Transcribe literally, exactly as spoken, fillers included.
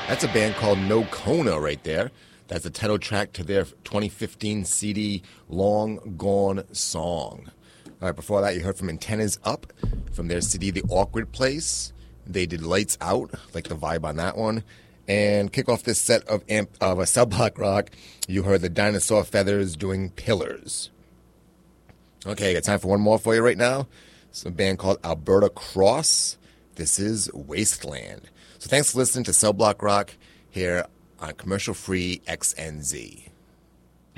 That's a band called No Kona right there. That's the title track to their twenty fifteen C D, Long Gone Song. All right, before that, you heard from Antennas Up from their C D, The Awkward Place. They did Lights Out, like the vibe on that one. And kick off this set of, amp, of a Cell Block Rock, you heard the Dinosaur Feathers doing Pillars. Okay, got time for one more for you right now. It's a band called Alberta Cross. This is Wasteland. So thanks for listening to Cell Block Rock here on commercial-free X N Z.